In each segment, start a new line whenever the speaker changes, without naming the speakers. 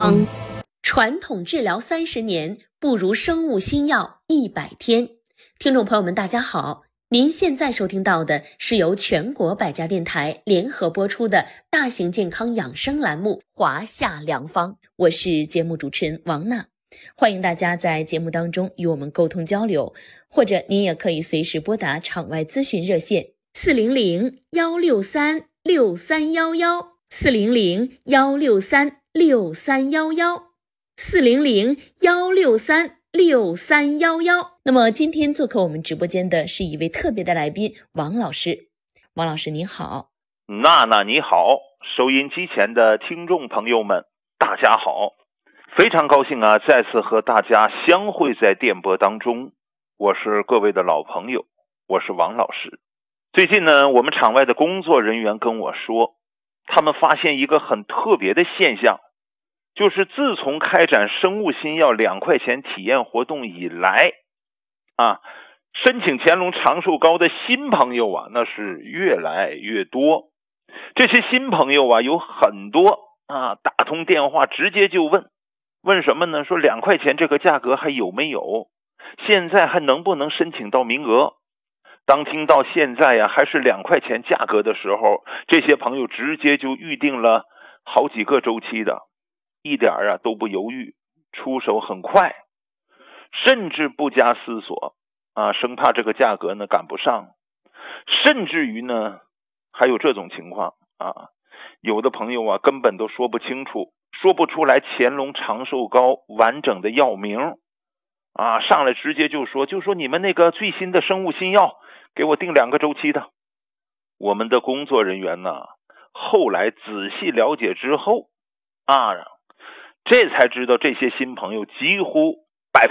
传统治疗30年，不如生物新药100天。听众朋友们，大家好，您现在收听到的是由全国百家电台联合播出的大型健康养生栏目《华夏良方》，我是节目主持人王娜。欢迎大家在节目当中与我们沟通交流，或者您也可以随时拨打场外咨询热线400-163-6311，400-163-6311，400-163-6311。那么今天做客我们直播间的是一位特别的来宾，王老师。王老师您好。
娜娜你好，收音机前的听众朋友们大家好，非常高兴啊，再次和大家相会在电波当中。我是各位的老朋友，我是王老师。最近呢，我们场外的工作人员跟我说，他们发现一个很特别的现象，就是自从开展生物新药2块钱体验活动以来申请乾隆长寿膏的新朋友啊，那是越来越多。这些新朋友啊，有很多打通电话直接就问什么呢？说2块钱这个价格还有没有？现在还能不能申请到名额？当听到现在还是2块钱价格的时候，这些朋友直接就预定了好几个周期的，一点都不犹豫，出手很快，甚至不加思索生怕这个价格呢赶不上。甚至于呢，还有这种情况有的朋友根本都说不清楚，说不出来乾隆长寿膏完整的药名上来直接就说你们那个最新的生物新药给我定2个周期的。我们的工作人员呢，后来仔细了解之后这才知道这些新朋友几乎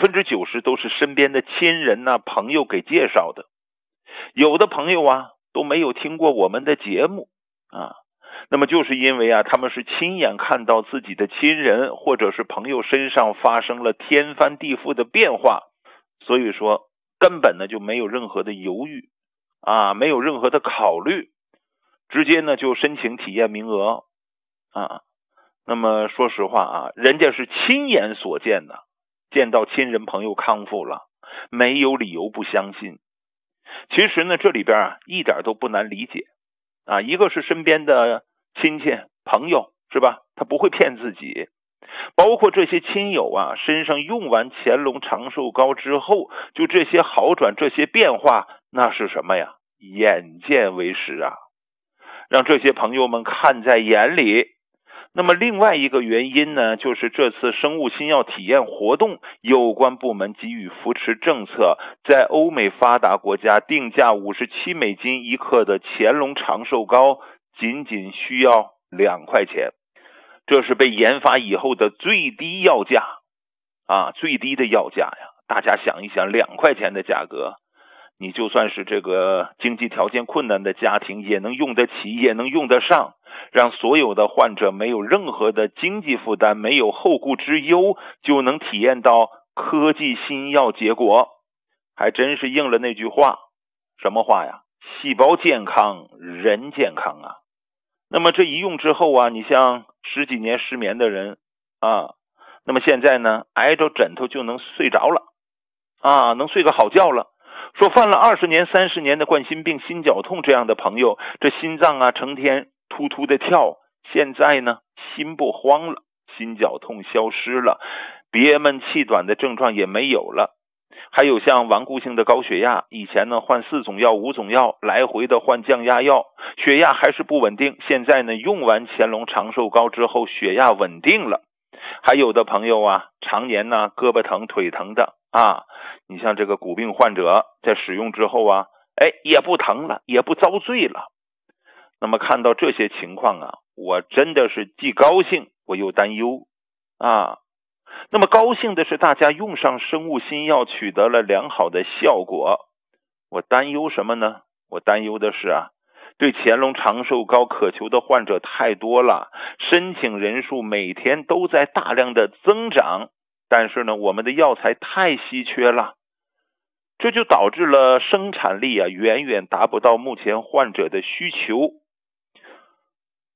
90%都是身边的亲人朋友给介绍的。有的朋友都没有听过我们的节目那么就是因为他们是亲眼看到自己的亲人或者是朋友身上发生了天翻地覆的变化，所以说根本呢就没有任何的犹豫没有任何的考虑，直接呢就申请体验名额那么说实话人家是亲眼所见的，见到亲人朋友康复了，没有理由不相信。其实呢，这里边一点都不难理解一个是身边的亲戚朋友是吧，他不会骗自己，包括这些亲友身上用完乾隆长寿膏之后，就这些好转，这些变化，那是什么呀？眼见为实让这些朋友们看在眼里。那么另外一个原因呢，就是这次生物新药体验活动，有关部门给予扶持政策，在欧美发达国家定价$57一克的乾隆长寿膏仅需要2块钱，这是被研发以后的最低要价最低的要价呀。大家想一想，2块钱的价格，你就算是这个经济条件困难的家庭也能用得起，也能用得上，让所有的患者没有任何的经济负担，没有后顾之忧，就能体验到科技新药结果。还真是应了那句话，什么话呀？细胞健康，人健康那么这一用之后你像10几年失眠的人那么现在呢，挨着枕头就能睡着了能睡个好觉了。说犯了20年30年的冠心病心绞痛这样的朋友，这心脏成天突突的跳，现在呢心不慌了，心绞痛消失了，憋闷气短的症状也没有了。还有像顽固性的高血压，以前呢换4种药5种药，来回的换降压药，血压还是不稳定，现在呢用完乾隆长寿膏之后血压稳定了。还有的朋友常年呢胳膊疼腿疼的你像这个骨病患者在使用之后也不疼了，也不遭罪了。那么看到这些情况我真的是既高兴我又担忧那么高兴的是大家用上生物新药取得了良好的效果，我担忧什么呢？我担忧的是对乾隆长寿膏渴求的患者太多了，申请人数每天都在大量的增长，但是呢我们的药材太稀缺了，这就导致了生产力远远达不到目前患者的需求。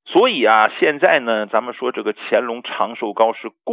所以啊，现在呢，咱们说这个乾隆长寿糕是